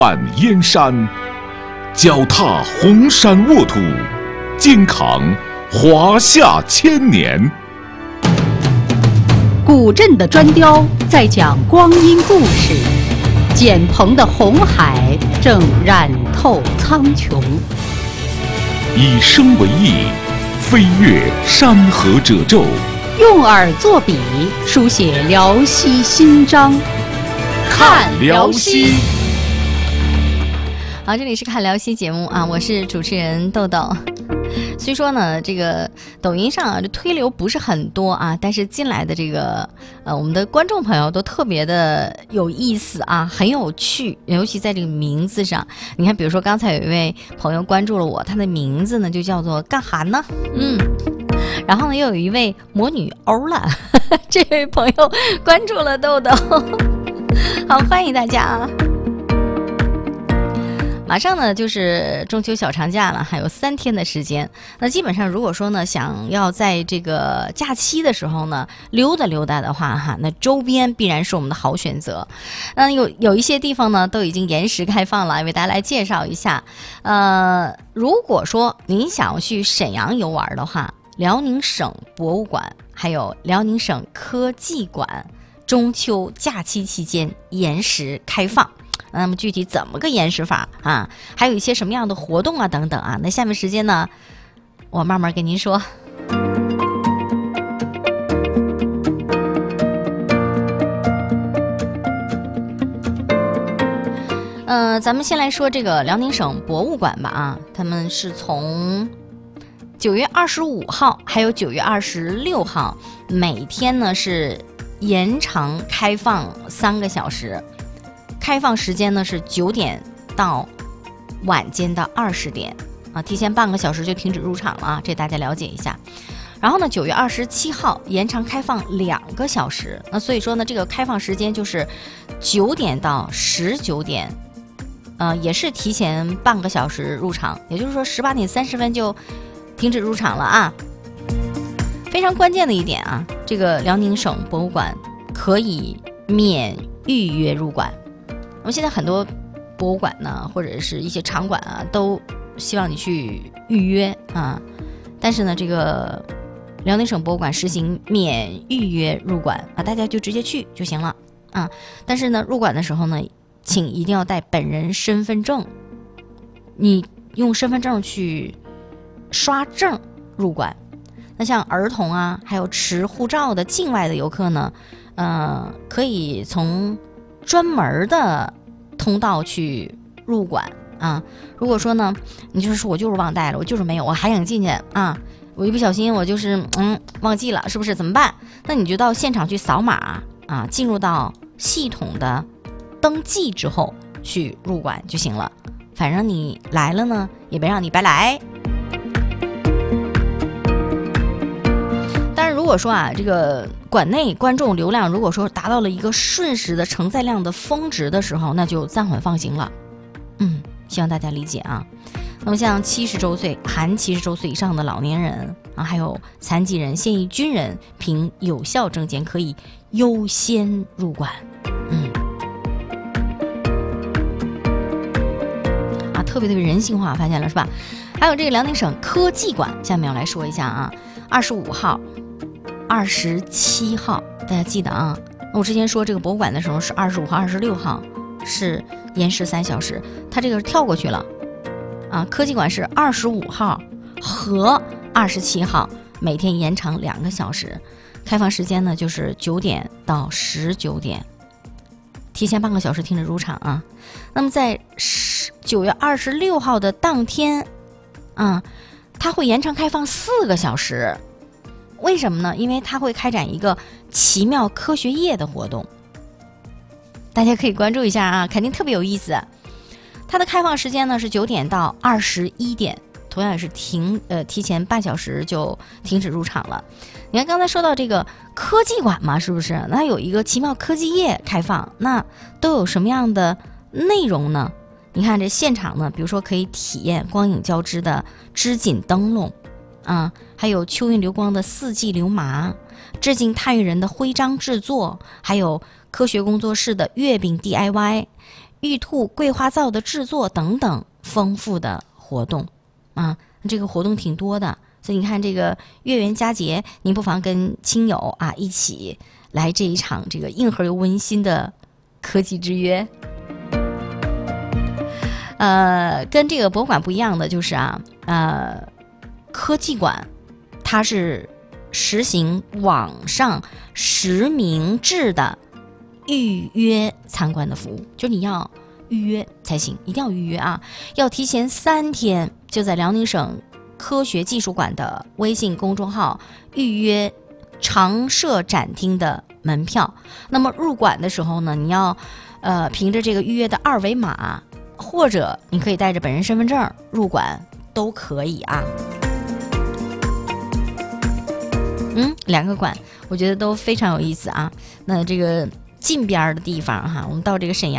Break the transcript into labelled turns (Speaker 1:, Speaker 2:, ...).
Speaker 1: 半燕山，脚踏红山沃土，肩扛华夏千年。
Speaker 2: 古镇的砖雕在讲光阴故事，简棚的红海正染透苍穹。
Speaker 1: 以声为翼，飞越山河褶皱；
Speaker 2: 用耳作笔，书写辽西新章。看辽西。
Speaker 3: 好，这里是看辽西节目啊，我是主持人豆豆。虽说呢，这个抖音上啊，这推流不是很多啊，但是进来的这个我们的观众朋友都特别的有意思啊，很有趣，尤其在这个名字上。你看，比如说刚才有一位朋友关注了我，他的名字呢就叫做干哈呢？然后呢，又有一位魔女欧了，这位朋友关注了豆豆，好，欢迎大家啊！马上呢就是中秋小长假了，还有3天的时间。那基本上如果说呢想要在这个假期的时候呢溜达溜达的话哈，那周边必然是我们的好选择。有一些地方呢都已经延时开放了，为大家来介绍一下。如果说您想要去沈阳游玩的话，辽宁省博物馆还有辽宁省科技馆中秋假期期间延时开放。那么具体怎么个延时法啊？还有一些什么样的活动啊等等啊？那下面时间呢，我慢慢跟您说。咱们先来说这个辽宁省博物馆吧啊，他们是从9月25号还有9月26号，每天呢是延长开放3个小时。开放时间呢是9点到晚间的20点啊，提前半个小时就停止入场了啊，这大家了解一下。然后呢，9月27号延长开放2个小时，那所以说呢，这个开放时间就是9点到19点，也是提前半个小时入场，也就是说18点30分就停止入场了啊。非常关键的一点啊，这个辽宁省博物馆可以免预约入馆。我们现在很多博物馆呢，或者是一些场馆啊，都希望你去预约啊。但是呢，这个辽宁省博物馆实行免预约入馆啊，大家就直接去就行了啊。但是呢，入馆的时候呢，请一定要带本人身份证，你用身份证去刷证入馆。那像儿童啊，还有持护照的境外的游客呢，可以从专门的通道去入馆啊。如果说呢，你就是说我就是忘带了，我就是没有，我还想进去啊，我一不小心我就是忘记了，是不是怎么办？那你就到现场去扫码啊，进入到系统的登记之后去入馆就行了。反正你来了呢，也别让你白来。但是如果说啊，这个馆内观众流量如果说达到了一个瞬时的承载量的峰值的时候，那就暂缓放行了。希望大家理解啊。那么像70周岁含70周岁以上的老年人啊，还有残疾人、现役军人，凭有效证件可以优先入馆。特别人性化，发现了是吧？还有这个辽宁省科技馆，下面我来说一下啊，25号、27号，大家记得啊。我之前说这个博物馆的时候是25号、26号是延时3小时，它这个是跳过去了啊。科技馆是25号和27号，每天延长2个小时，开放时间呢就是9点到19点，提前半个小时停止入场啊。那么在9月26号的当天它会延长开放4个小时。为什么呢？因为它会开展一个奇妙科学夜的活动，大家可以关注一下啊，肯定特别有意思。它的开放时间呢是9点到21点，同样也是提前半小时就停止入场了。你看刚才说到这个科技馆嘛，是不是？那有一个奇妙科技夜开放，那都有什么样的内容呢？你看这现场呢，比如说可以体验光影交织的织锦灯笼啊，还有秋韵流光的4G 流麻，致敬太原人的徽章制作，还有科学工作室的月饼 DIY， 玉兔桂花皂的制作等等丰富的活动啊，这个活动挺多的。所以你看这个月圆佳节，您不妨跟亲友啊一起来这一场这个硬核又温馨的科技之约。跟这个博物馆不一样的就是科技馆它是实行网上实名制的预约参观的服务，就你要预约才行，一定要预约啊，要提前3天就在辽宁省科学技术馆的微信公众号预约常设展厅的门票。那么入馆的时候呢，你要凭着这个预约的2维码，或者你可以带着本人身份证入馆都可以啊。2个馆我觉得都非常有意思啊。那这个近边的地方哈，我们到这个沈阳